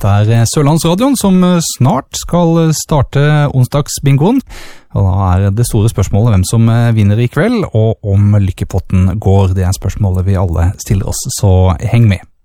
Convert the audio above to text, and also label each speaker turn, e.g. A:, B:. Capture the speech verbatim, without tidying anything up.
A: Dette er Sørlandsradioen som snart skal starte onsdagsbingoen. Og da er det store spørsmålet hvem som vinner i kveld, og om lykkepotten går. Det er spørsmålet vi alle stiller oss, så heng med.